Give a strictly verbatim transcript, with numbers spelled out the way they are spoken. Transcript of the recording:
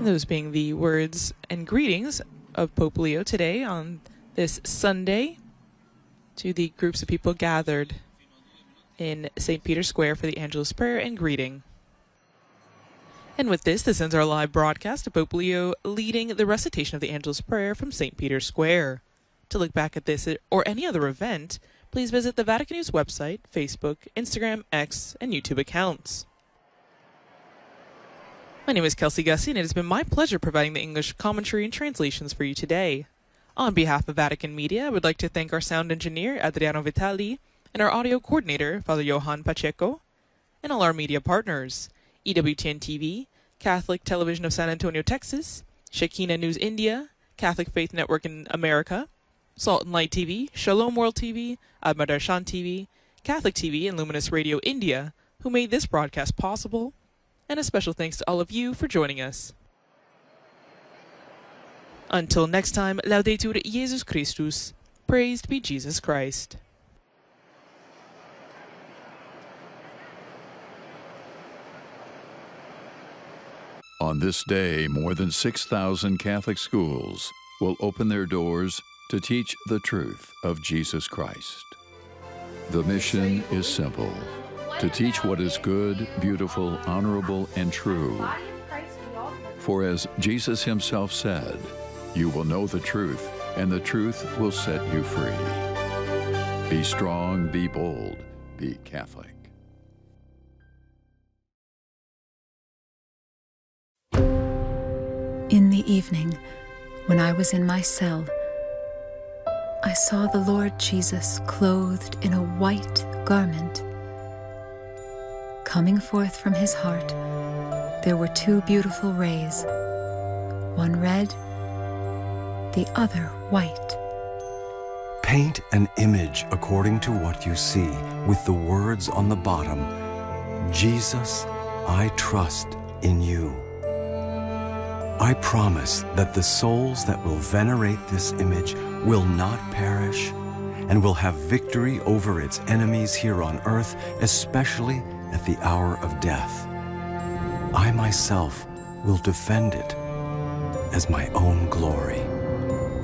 Those being the words and greetings of Pope Leo today on this Sunday to the groups of people gathered in Saint Peter's Square for the Angelus Prayer and greeting. And with this, this ends our live broadcast of Pope Leo leading the recitation of the Angelus Prayer from Saint Peter's Square. To look back at this or any other event, please visit the Vatican News website, Facebook, Instagram, X, and YouTube accounts. My name is Kelsey Gussie, and it has been my pleasure providing the English commentary and translations for you today. On behalf of Vatican Media, I would like to thank our sound engineer, Adriano Vitali, and our audio coordinator, Father Johan Pacheco, and all our media partners, E W T N T V, Catholic Television of San Antonio, Texas, Shekinah News India, Catholic Faith Network in America, Salt and Light T V, Shalom World T V, Admadarshan T V, Catholic T V, and Luminous Radio India, who made this broadcast possible, and a special thanks to all of you for joining us. Until next time, Laudetur Jesus Christus, praised be Jesus Christ. On this day, more than six thousand Catholic schools will open their doors to teach the truth of Jesus Christ. The mission is simple: to teach what is good, beautiful, honorable, and true. For as Jesus himself said, you will know the truth, and the truth will set you free. Be strong, be bold, be Catholic. In the evening, when I was in my cell, I saw the Lord Jesus clothed in a white garment. Coming forth from his heart, there were two beautiful rays, one red, the other white. Paint an image according to what you see, with the words on the bottom, Jesus, I trust in you. I promise that the souls that will venerate this image will not perish and will have victory over its enemies here on earth, especially at the hour of death. I myself will defend it as my own glory.